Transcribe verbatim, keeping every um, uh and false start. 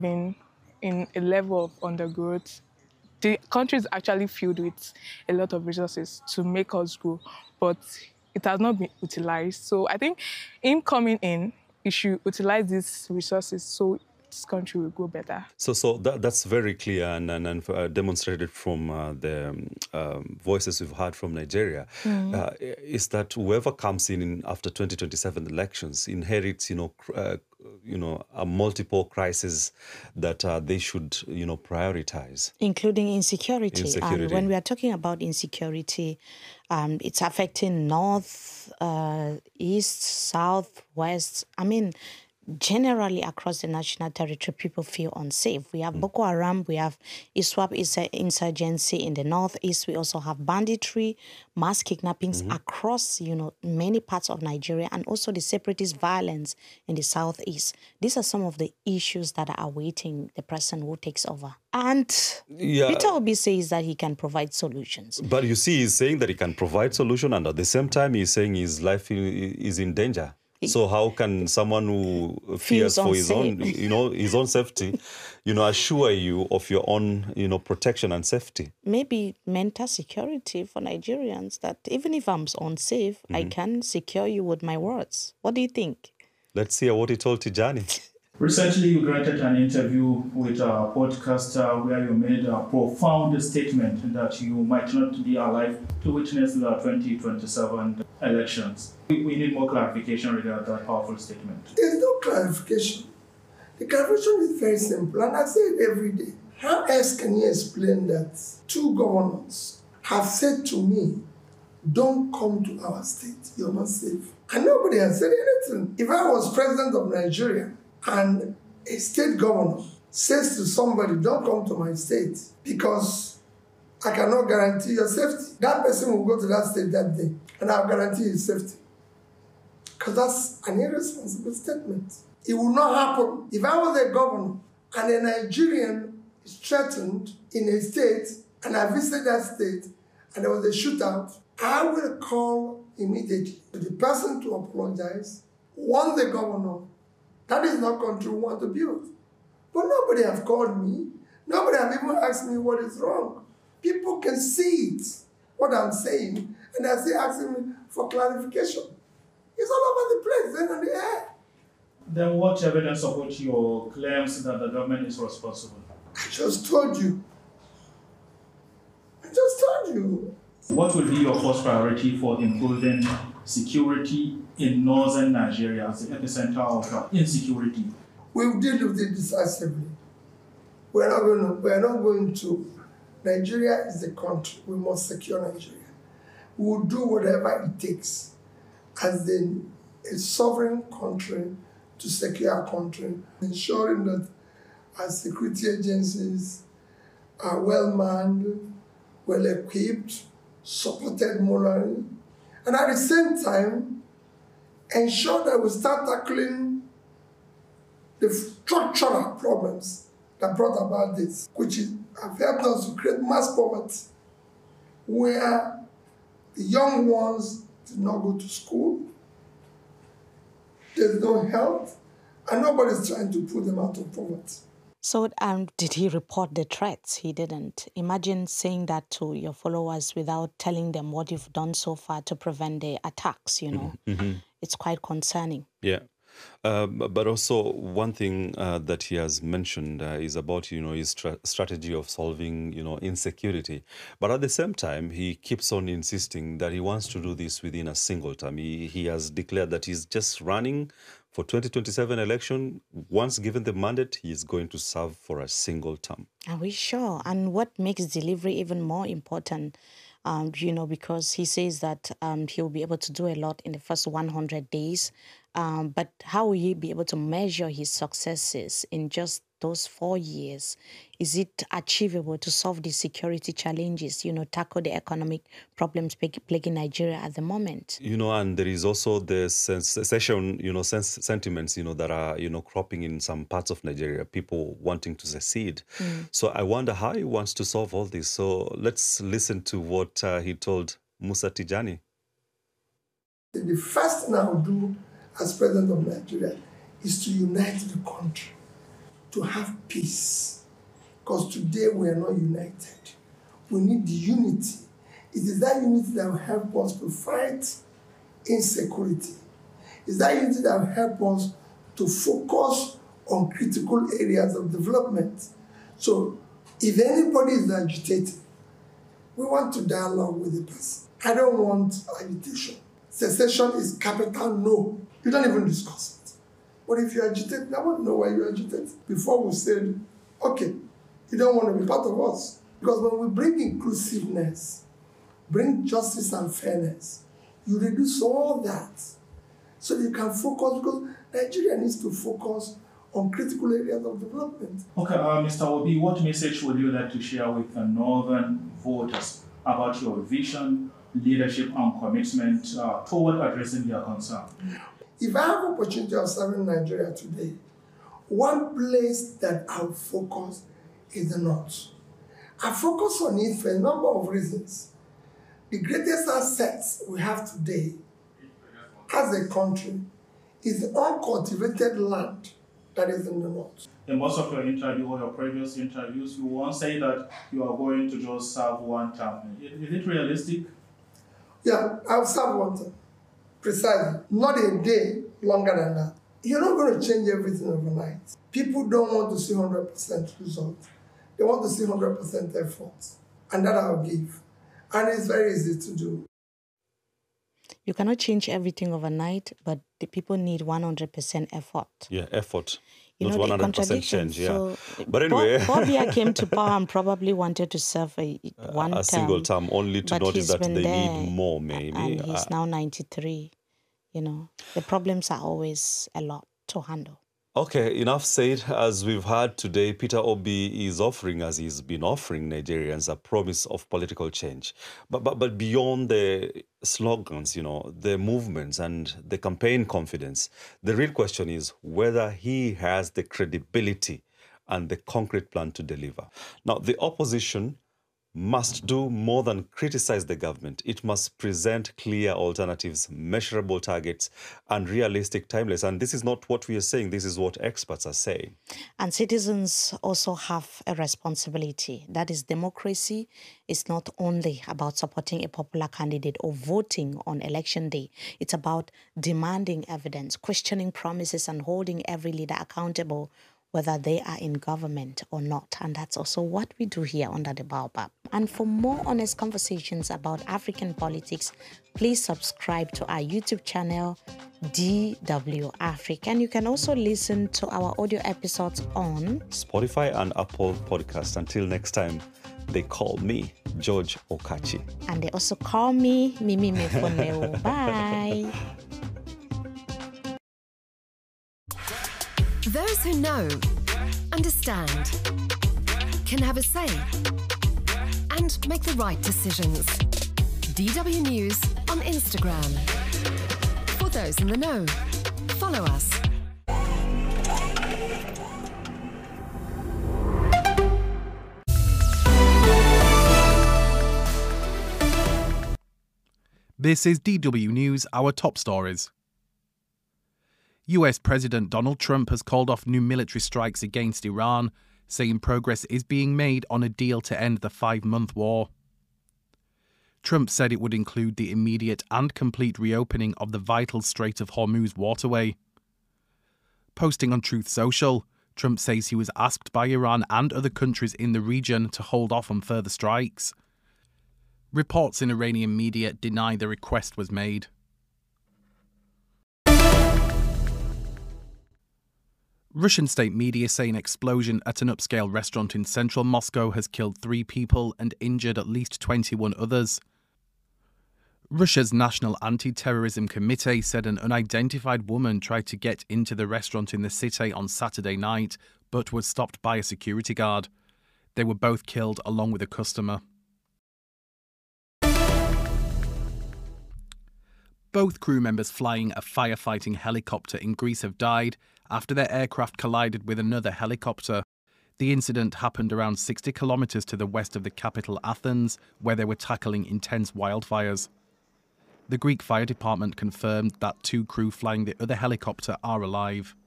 been in a level of undergrowth. The country is actually filled with a lot of resources to make us grow, but it has not been utilized. So I think him coming in, he should utilize these resources so this country will grow better. So, so that, that's very clear and, and, and uh, demonstrated from uh, the um, um, voices we've heard from Nigeria, mm. uh, is that whoever comes in, in after twenty twenty-seven elections inherits, you know, uh, you know, a multiple crises that uh, they should, you know, prioritize. Including insecurity. insecurity. And when we are talking about insecurity, um, it's affecting north, uh, east, south, west. I mean, generally across the national territory, people feel unsafe. We have mm. Boko Haram, we have ISWAP insurgency in the northeast. We also have banditry, mass kidnappings mm-hmm. across, you know, many parts of Nigeria, and also the separatist violence in the southeast. These are some of the issues that are awaiting the person who takes over. And yeah. Peter Obi says that he can provide solutions. But you see, he's saying that he can provide solution, and at the same time, he's saying his life is in danger. So how can someone who fears for his own, you know, his own safety, you know, assure you of your own, you know, protection and safety? Maybe mental security for Nigerians, that even if I'm unsafe, mm-hmm. I can secure you with my words. What do you think? Let's hear what he told Tijani. Recently, you granted an interview with a podcaster where you made a profound statement that you might not be alive to witness the twenty twenty-seven elections. We need more clarification regarding that powerful statement. There's no clarification. The clarification is very simple, and I say it every day. How else can you explain that two governors have said to me, don't come to our state, you're not safe? And nobody has said anything. If I was president of Nigeria, and a state governor says to somebody, don't come to my state because I cannot guarantee your safety, that person will go to that state that day and I'll guarantee his safety. Because that's an irresponsible statement. It will not happen. If I was a governor and a Nigerian is threatened in a state and I visit that state and there was a shootout, I will call immediately to the person to apologize, warn the governor. That is not country we want to build. But nobody have called me. Nobody have even asked me what is wrong. People can see it, what I'm saying, and they're still asking me for clarification. It's all over the place, then on the air. Then what evidence supports your claims that the government is responsible? I just told you. I just told you. What will be your first priority for improving security in northern Nigeria as the epicenter of insecurity? We'll deal with it decisively. We're not going to, we're not going to. Nigeria is the country. We must secure Nigeria. We will do whatever it takes as the, a sovereign country to secure our country, ensuring that our security agencies are well-manned, well-equipped, supported morally, and at the same time, ensure that we start tackling the structural problems that brought about this, which is, have helped us to create mass poverty, where the young ones did not go to school, there's no health, and nobody's trying to pull them out of poverty. So um, did he report the threats? He didn't. Imagine saying that to your followers without telling them what you've done so far to prevent the attacks, you know. Mm-hmm. It's quite concerning. Yeah. Um, but also one thing uh, that he has mentioned uh, is about, you know, his tra- strategy of solving, you know, insecurity. But at the same time, he keeps on insisting that he wants to do this within a single term. He, he has declared that he's just running for twenty twenty-seven election. Once given the mandate, he is going to serve for a single term. Are we sure? And what makes delivery even more important, um, you know, because he says that um, he'll be able to do a lot in the first one hundred days. Um, but how will he be able to measure his successes in just those four years? Is it achievable to solve the security challenges, you know, tackle the economic problems plaguing Nigeria at the moment? You know, and there is also the secession, you know, sens- sentiments, you know, that are, you know, cropping in some parts of Nigeria, people wanting to secede. Mm. So I wonder how he wants to solve all this. So let's listen to what uh, he told Musa Tijani. The first thing I will do as president of Nigeria is to unite the country. to have peace. Because today we are not united. We need the unity. It is that unity that will help us to fight insecurity. It's that unity that will help us to focus on critical areas of development. So if anybody is agitated, we want to dialogue with the person. I don't want agitation. Secession is capital no. You don't even discuss it. But if you're agitated, I want to know why you're agitated. Before we said, okay, you don't want to be part of us. Because when we bring inclusiveness, bring justice and fairness, you reduce all that so you can focus, because Nigeria needs to focus on critical areas of development. Okay, uh, Mister Obi, what message would you like to share with the northern voters about your vision, leadership, and commitment uh, toward addressing their concern? If I have opportunity of serving Nigeria today, one place that I'll focus is the north. I focus on it for a number of reasons. The greatest assets we have today as a country is the uncultivated land that is in the north. In most of your interview or your previous interviews, you once say that you are going to just serve one term. Is it realistic? Yeah, I'll serve one term. Precisely. Not a day longer than that. You're not going to change everything overnight. People don't want to see one hundred percent results. They want to see one hundred percent effort. And that I'll give. And it's very easy to do. You cannot change everything overnight, but the people need one hundred percent effort. Yeah, effort. You Not know, one the hundred percent contradiction. change, yeah. So, But anyway... Bob, Bobia came to power and probably wanted to serve a, one a term. single term, only to but notice he's that been they there, need more, maybe. And he's Uh, now ninety-three. You know, the problems are always a lot to handle. Okay, enough said. As we've heard today, Peter Obi is offering, as he's been offering Nigerians, a promise of political change. But, but, but beyond the slogans, you know, the movements and the campaign confidence, the real question is whether he has the credibility and the concrete plan to deliver. Now, the opposition must do more than criticize the government. It must present clear alternatives, measurable targets, and realistic timelines. And this is not what we are saying. This is what experts are saying. And citizens also have a responsibility. That is, democracy is not only about supporting a popular candidate or voting on election day. It's about demanding evidence, questioning promises, and holding every leader accountable, whether they are in government or not. And that's also what we do here under the Baobab. And for more honest conversations about African politics, please subscribe to our YouTube channel, D W Africa. And you can also listen to our audio episodes on Spotify and Apple Podcast. Until next time, they call me George Okachi. And they also call me Mimi Mefoneo. Bye. Those who know, understand, can have a say, and make the right decisions. D W News on Instagram. For those in the know, follow us. This is D W News, our top stories. U S President Donald Trump has called off new military strikes against Iran, saying progress is being made on a deal to end the five-month war. Trump said it would include the immediate and complete reopening of the vital Strait of Hormuz waterway. Posting on Truth Social, Trump says he was asked by Iran and other countries in the region to hold off on further strikes. Reports in Iranian media deny the request was made. Russian state media say an explosion at an upscale restaurant in central Moscow has killed three people and injured at least twenty-one others. Russia's National Anti-Terrorism Committee said an unidentified woman tried to get into the restaurant in the city on Saturday night, but was stopped by a security guard. They were both killed along with a customer. Both crew members flying a firefighting helicopter in Greece have died after their aircraft collided with another helicopter. The incident happened around sixty kilometres to the west of the capital Athens, where they were tackling intense wildfires. The Greek fire department confirmed that two crew flying the other helicopter are alive.